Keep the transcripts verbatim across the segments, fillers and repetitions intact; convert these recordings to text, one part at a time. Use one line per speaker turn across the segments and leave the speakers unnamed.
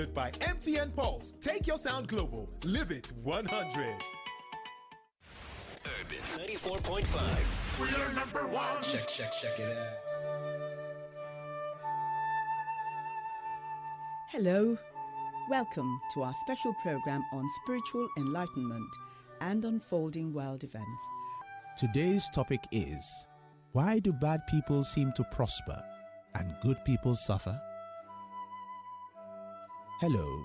By M T N Pulse. Take your sound global. Live it one hundred.
Urban ninety-four point five.
We are number one.
Check, check, check it out.
Hello. Welcome to our special program on spiritual enlightenment and unfolding world events.
Today's topic is, why do bad people seem to prosper and good people suffer? Hello.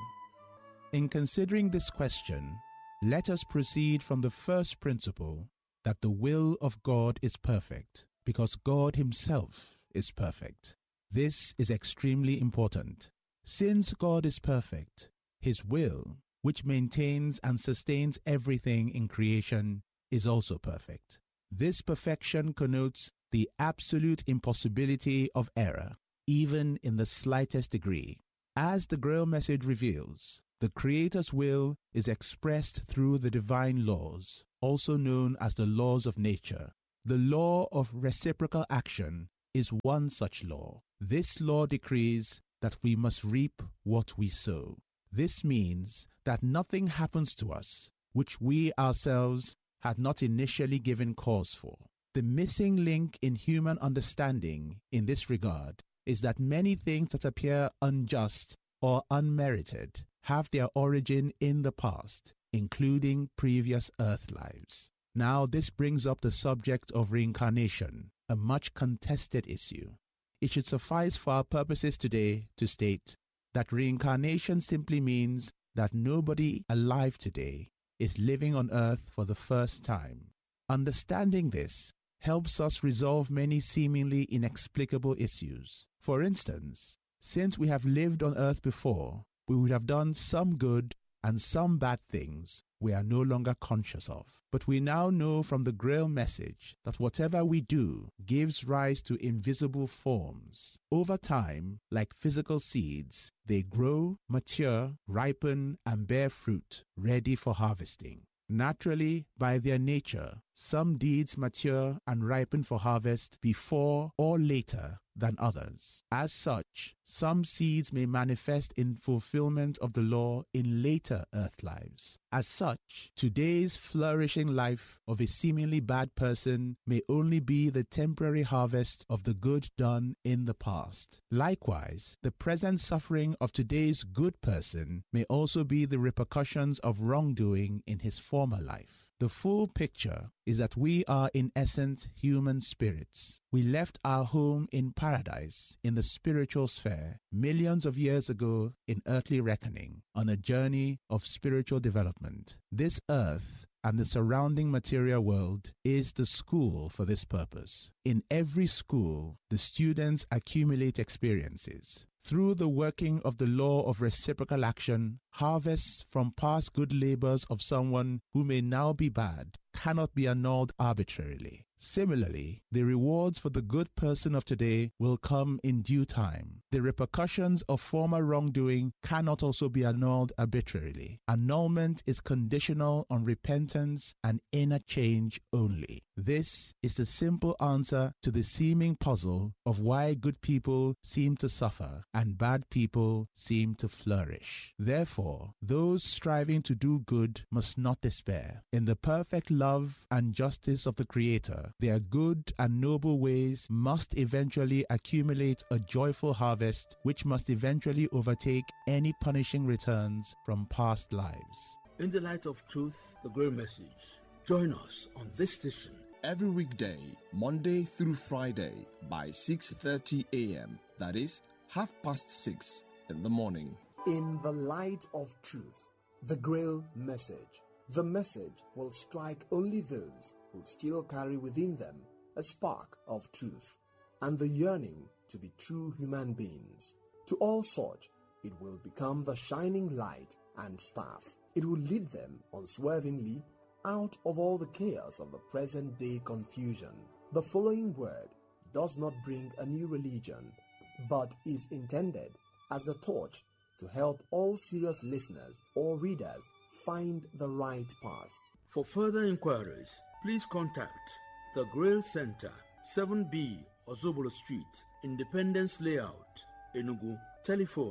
In considering this question, let us proceed from the first principle that the will of God is perfect, because God Himself is perfect. This is extremely important. Since God is perfect, His will, which maintains and sustains everything in creation, is also perfect. This perfection connotes the absolute impossibility of error, even in the slightest degree. As the Grail message reveals, the Creator's will is expressed through the divine laws, also known as the laws of nature. The law of reciprocal action is one such law. This law decrees that we must reap what we sow. This means that nothing happens to us which we ourselves had not initially given cause for. The missing link in human understanding in this regard is that many things that appear unjust or unmerited have their origin in the past, including previous earth lives. Now, this brings up the subject of reincarnation, a much contested issue. It should suffice for our purposes today to state that reincarnation simply means that nobody alive today is living on earth for the first time. Understanding this helps us resolve many seemingly inexplicable issues. For instance, since we have lived on earth before, we would have done some good and some bad things we are no longer conscious of. But we now know from the Grail message that whatever we do gives rise to invisible forms. Over time, like physical seeds, they grow, mature, ripen, and bear fruit, ready for harvesting. Naturally, by their nature, some deeds mature and ripen for harvest before or later than others. As such, some seeds may manifest in fulfillment of the law in later earth lives. As such, today's flourishing life of a seemingly bad person may only be the temporary harvest of the good done in the past. Likewise, the present suffering of today's good person may also be the repercussions of wrongdoing in his former life. The full picture is that we are in essence human spirits. We left our home in paradise in the spiritual sphere millions of years ago in earthly reckoning on a journey of spiritual development. This earth and the surrounding material world is the school for this purpose. In every school, the students accumulate experiences. Through the working of the law of reciprocal action, harvests from past good labors of someone who may now be bad cannot be annulled arbitrarily. Similarly, the rewards for the good person of today will come in due time. The repercussions of former wrongdoing cannot also be annulled arbitrarily. Annulment is conditional on repentance and inner change only. This is the simple answer to the seeming puzzle of why good people seem to suffer and bad people seem to flourish. Therefore, those striving to do good must not despair. In the perfect love and justice of the Creator, their good and noble ways must eventually accumulate a joyful harvest which must eventually overtake any punishing returns from past lives.
In the light of truth, the Grail message. Join us on this station
every weekday, Monday through Friday by six thirty a.m. That is, half past six in the morning.
In the light of truth, the Grail message. The message will strike only those who still carry within them a spark of truth and the yearning to be true human beings. To all such, it will become the shining light and staff. It will lead them unswervingly out of all the chaos of the present day confusion. The following word does not bring a new religion, but is intended as the torch to help all serious listeners or readers find the right path.
For further inquiries, please contact the Grail Center, seven B Ozobolo Street, Independence Layout, Enugu. Telephone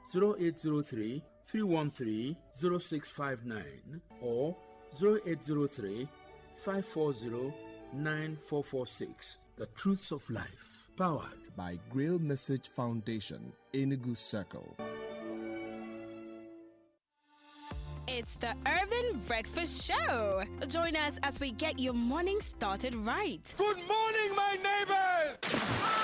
zero eight zero three, three one three, zero six five nine or zero eight zero three, five four zero, nine four four six. The Truths of Life, powered
by Grail Message Foundation, Enugu Circle.
It's the Urban Breakfast Show. Join us as we get your morning started right.
Good morning, my neighbors!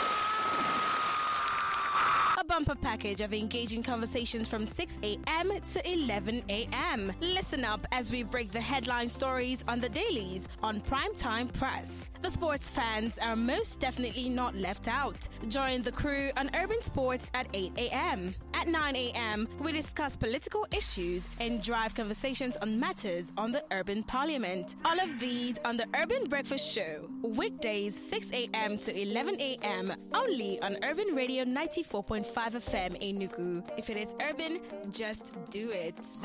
A bumper package of engaging conversations from six a.m. to eleven a.m. Listen up as we break the headline stories on the dailies on Primetime Press. The sports fans are most definitely not left out. Join the crew on Urban Sports at eight a.m. At nine a.m., we discuss political issues and drive conversations on matters on the Urban Parliament. All of these on the Urban Breakfast Show, weekdays six a.m. to eleven a.m. only on Urban Radio ninety-four point five F M Enugu. If it is urban, just do it.